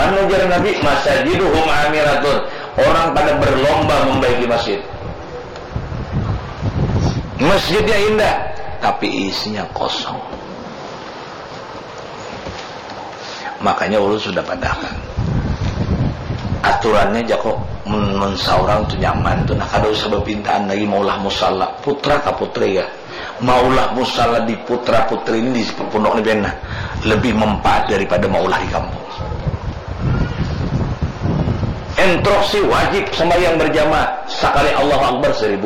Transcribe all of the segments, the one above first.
Namun ujar Nabi, masajiduhum amiratun, orang pada berlomba membaiki masjid. Masjidnya indah, tapi isinya kosong. Makanya ulun sudah padahkan aturannya jako mensaurang itu nyaman tuh. Nah kada usah berpintaan lagi maulah musalla putra ka putri ya. Maulah musalla di putra putri ini di pondok ini benar lebih mempat daripada maulah di kampung. Instruksi wajib sembahyang berjamaah sekali Allahu Akbar 1000.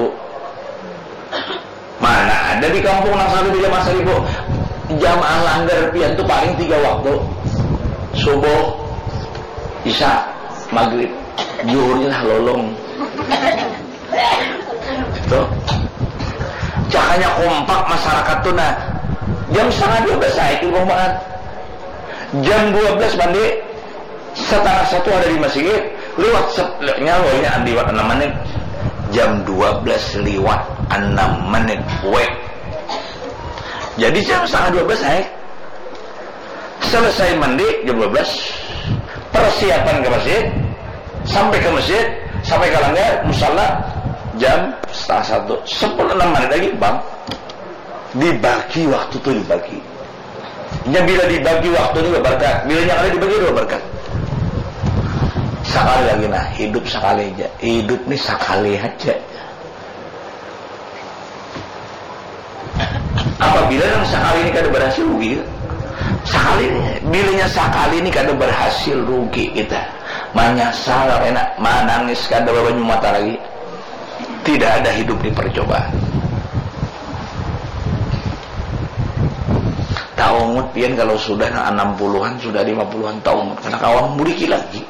Mana ada di kampung nang satu berjamaah 1000. Jamaah langgar pian tuh paling 3 waktu. Subuh, isya, maghrib, zuhurnya lah lolong. Itu. Cakanya kompak masyarakat tuh nah. Jam 11:30 saya itu banget. Jam 12 mandi. 1:30 ada di masjid. Lewat nyawanya andi 6 menit. Jam 12 lewat 6 menit. Wek. Jadi jam 11:30 saya. Selesai mandi jam 12. Persiapan ke masjid. Sampai ke masjid, sampai ke langgar musalla jam 1:30. 10-6 menit lagi bang. Dibagi waktu tuh dibagi. Ya bila dibagi waktu ini berkat. Bila yang ada dibagi dua berkat. Sekali lagi nah, hidup sekali aja. Hidup nih sekali aja. Apabila yang sekali ini kada berhasil rugi. Sekali bilanya sekali ini kada berhasil rugi kita. Menyesal enak, menangis kada banyu mata lagi. Tidak ada hidup di percobaan. Tahun pian kalau sudah 60-an, sudah 50-an tahun, karena kawan muliki lagi.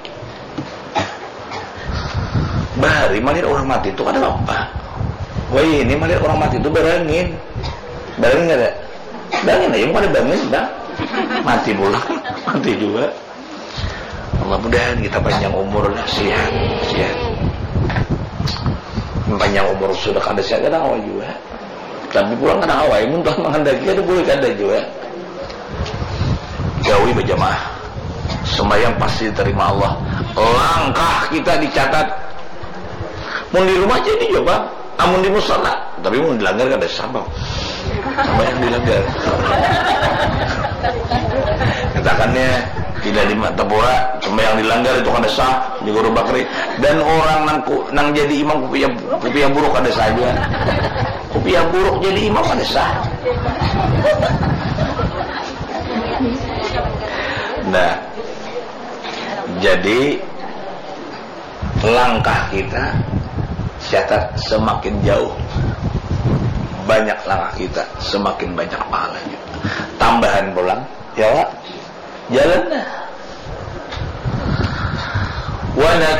Bahari malir orang mati itu ada apa? Wah ini malir orang mati itu berangin. Berangin enggak ada? Berangin aja, bukan ada berangin, dah. Mati pula, mati juga. Mudah-mudahan kita panjang umur, sehat. Panjang umur sudah kada sehat kada awal juga. Tapi pulang kada awal, muntah menghendaki kada boleh kada juga. Jauhi berjamaah. Sembahyang pasti diterima Allah. Langkah kita dicatat. Mun di rumah aja dicoba, amun di musala, tapi mun dilanggar kada sabab. Sembahyang dilanggar. Katakannya tidak lima tepura, sembahyang dilanggar itu kada sah di Guru Bakri. Dan orang nang jadi imam kupiah buruk kada sah juga. Kupiah buruk jadi imam kada sah. Nah, jadi langkah kita catat semakin jauh, banyak langkah kita semakin banyak pahalanya. Tambahan pulang, ya Pak, jalan.